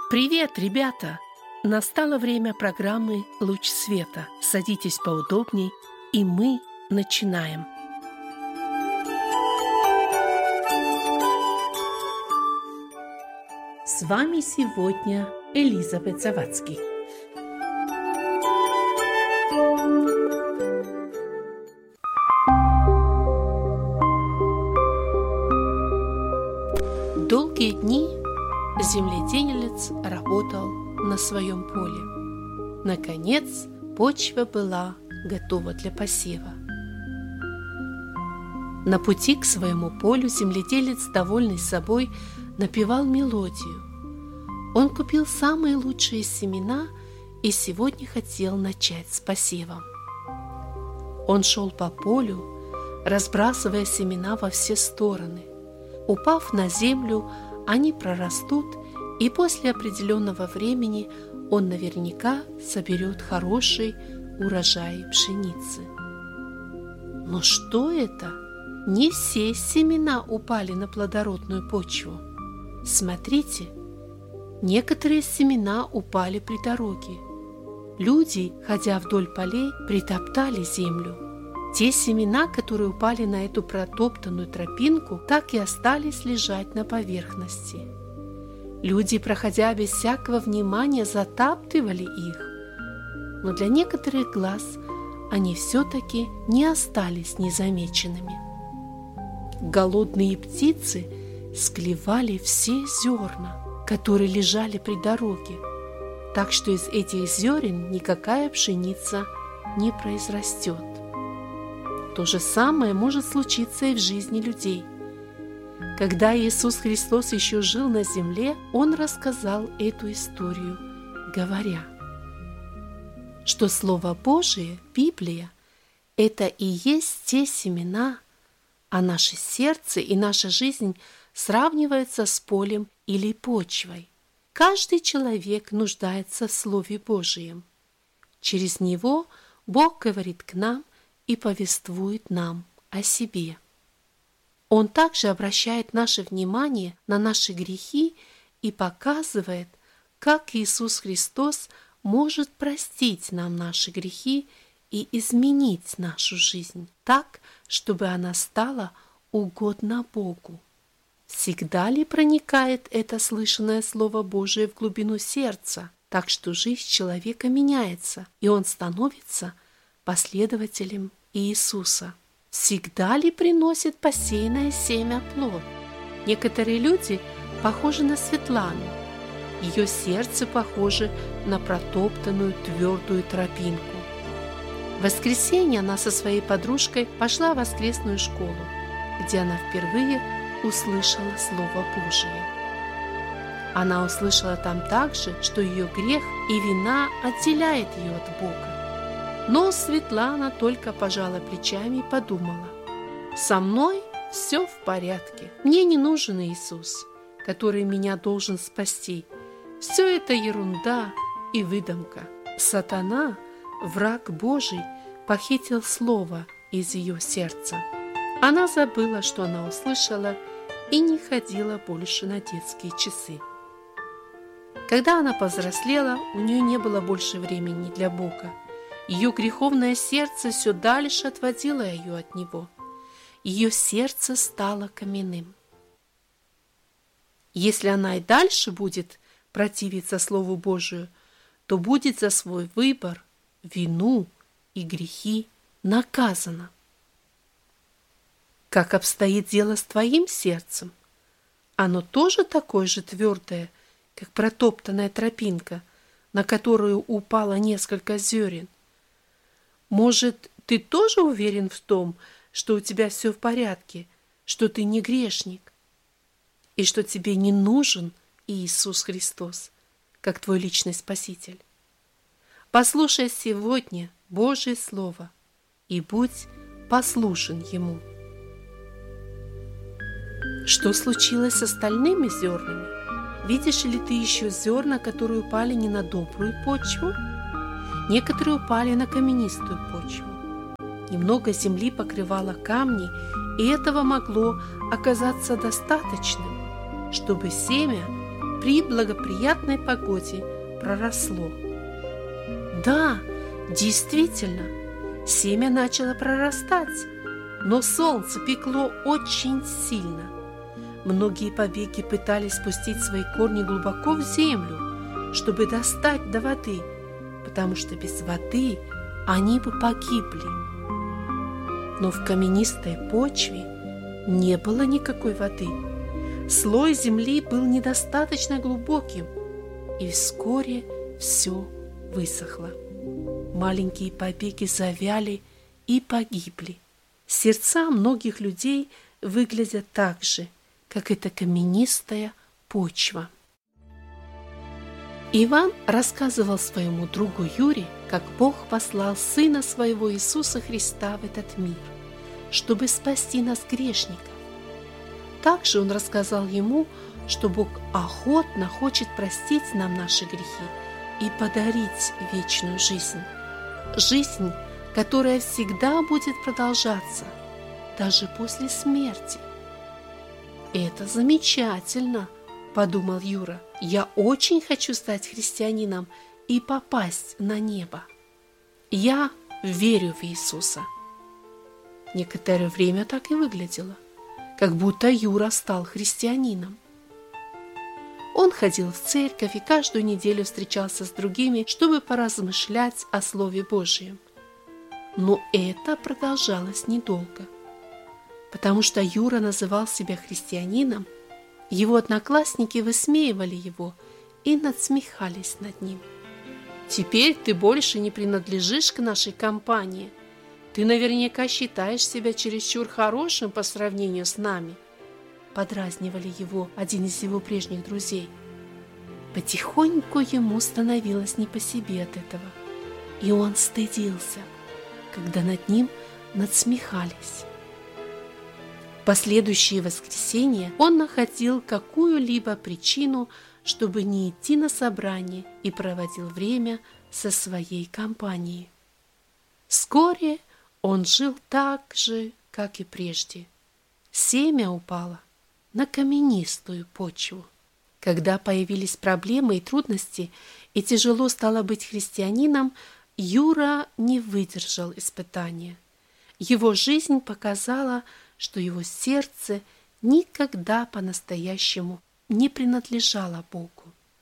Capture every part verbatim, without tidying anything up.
Привет, ребята! Настало время программы «Луч света». Садитесь поудобней, и мы начинаем. С вами сегодня Элизабет Завадский. Долгие дни земледелец работал на своем поле. Наконец, почва была готова для посева. На пути к своему полю земледелец, довольный собой, напевал мелодию. Он купил самые лучшие семена и сегодня хотел начать с посевом. Он шел по полю, разбрасывая семена во все стороны. Упав на землю, они прорастут, и после определенного времени он наверняка соберет хороший урожай пшеницы. Но что это? Не все семена упали на плодородную почву. Смотрите, некоторые семена упали при дороге. Люди, ходя вдоль полей, притоптали землю. Те семена, которые упали на эту протоптанную тропинку, так и остались лежать на поверхности. Люди, проходя без всякого внимания, затаптывали их, но для некоторых глаз они все-таки не остались незамеченными. Голодные птицы склевали все зерна, которые лежали при дороге, так что из этих зерен никакая пшеница не произрастет. То же самое может случиться и в жизни людей. Когда Иисус Христос еще жил на земле, Он рассказал эту историю, говоря, что Слово Божие, Библия, это и есть те семена, а наше сердце и наша жизнь сравниваются с полем или почвой. Каждый человек нуждается в Слове Божьем. Через него Бог говорит к нам и повествует нам о себе. Он также обращает наше внимание на наши грехи и показывает, как Иисус Христос может простить нам наши грехи и изменить нашу жизнь так, чтобы она стала угодна Богу. Всегда ли проникает это слышанное Слово Божие в глубину сердца, так что жизнь человека меняется, и он становится последователем Иисуса? Всегда ли приносит посеянное семя плод? Некоторые люди похожи на Светлану. Ее сердце похоже на протоптанную твердую тропинку. В воскресенье она со своей подружкой пошла в воскресную школу, где она впервые услышала Слово Божие. Она услышала там также, что ее грех и вина отделяет ее от Бога. Но Светлана только пожала плечами и подумала: «Со мной все в порядке. Мне не нужен Иисус, который меня должен спасти. Все это ерунда и выдумка». Сатана, враг Божий, похитил слово из ее сердца. Она забыла, что она услышала, и не ходила больше на детские часы. Когда она повзрослела, у нее не было больше времени для Бога. Ее греховное сердце все дальше отводило ее от Него. Ее сердце стало каменным. Если она и дальше будет противиться Слову Божию, то будет за свой выбор, вину и грехи наказана. Как обстоит дело с твоим сердцем? Оно тоже такое же твердое, как протоптанная тропинка, на которую упало несколько зерен. Может, ты тоже уверен в том, что у тебя все в порядке, что ты не грешник, и что тебе не нужен Иисус Христос, как твой личный Спаситель? Послушай сегодня Божье Слово и будь послушен Ему. Что случилось с остальными зернами? Видишь ли ты еще зерна, которые упали не на добрую почву? Некоторые упали на каменистую почву. Немного земли покрывало камни, и этого могло оказаться достаточным, чтобы семя при благоприятной погоде проросло. Да, действительно, семя начало прорастать, но солнце пекло очень сильно. Многие побеги пытались спустить свои корни глубоко в землю, чтобы достать до воды, потому что без воды они бы погибли. Но в каменистой почве не было никакой воды. Слой земли был недостаточно глубоким, и вскоре все высохло. Маленькие побеги завяли и погибли. Сердца многих людей выглядят так же, как эта каменистая почва. Иван рассказывал своему другу Юре, как Бог послал Сына Своего Иисуса Христа в этот мир, чтобы спасти нас, грешников. Также он рассказал ему, что Бог охотно хочет простить нам наши грехи и подарить вечную жизнь. Жизнь, которая всегда будет продолжаться, даже после смерти. «Это замечательно», – подумал Юра. «Я очень хочу стать христианином и попасть на небо. Я верю в Иисуса». Некоторое время так и выглядело, как будто Юра стал христианином. Он ходил в церковь и каждую неделю встречался с другими, чтобы поразмышлять о Слове Божьем. Но это продолжалось недолго. Потому что Юра называл себя христианином, его одноклассники высмеивали его и надсмехались над ним. «Теперь ты больше не принадлежишь к нашей компании. Ты наверняка считаешь себя чересчур хорошим по сравнению с нами», подразнивали его один из его прежних друзей. Потихоньку ему становилось не по себе от этого, и он стыдился, когда над ним надсмехались. В последующие воскресенья он находил какую-либо причину, чтобы не идти на собрание, и проводил время со своей компанией. Вскоре он жил так же, как и прежде. Семя упало на каменистую почву. Когда появились проблемы и трудности, и тяжело стало быть христианином, Юра не выдержал испытания. Его жизнь показала, что его сердце никогда по-настоящему не принадлежало Богу.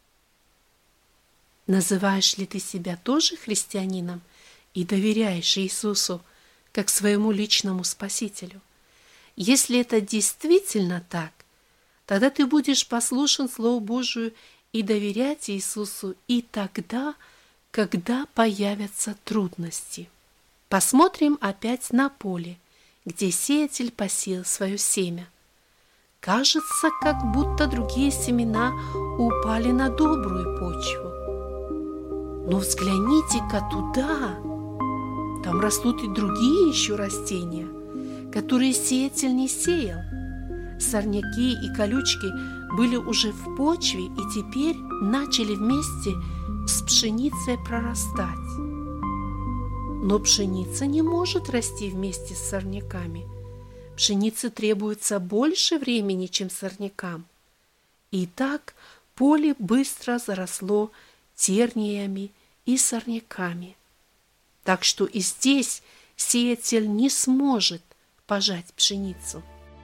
Называешь ли ты себя тоже христианином и доверяешь Иисусу как своему личному Спасителю? Если это действительно так, тогда ты будешь послушен Слову Божию и доверять Иисусу и тогда, когда появятся трудности. Посмотрим опять на поле, где сеятель посеял свое семя. Кажется, как будто другие семена упали на добрую почву. Но взгляните-ка туда. Там растут и другие еще растения, которые сеятель не сеял. Сорняки и колючки были уже в почве и теперь начали вместе с пшеницей прорастать. Но пшеница не может расти вместе с сорняками. Пшенице требуется больше времени, чем сорнякам. И так поле быстро заросло терниями и сорняками. Так что и здесь сеятель не сможет пожать пшеницу.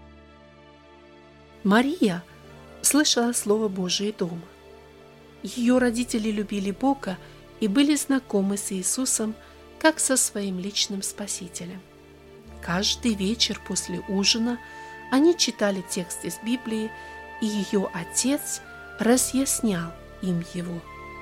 Мария слышала Слово Божие дома. Ее родители любили Бога и были знакомы с Иисусом как со своим личным Спасителем. Каждый вечер после ужина они читали текст из Библии, и ее отец разъяснял им его.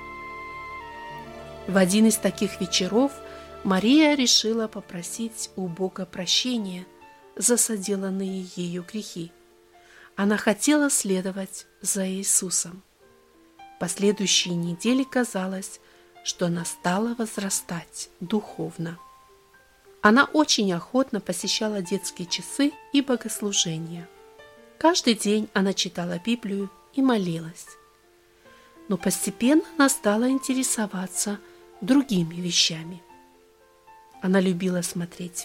В один из таких вечеров Мария решила попросить у Бога прощения за соделанные ею грехи. Она хотела следовать за Иисусом. Последующие недели казалось, что она стала возрастать духовно. Она очень охотно посещала детские часы и богослужения. Каждый день она читала Библию и молилась. Но постепенно она стала интересоваться другими вещами. Она любила смотреть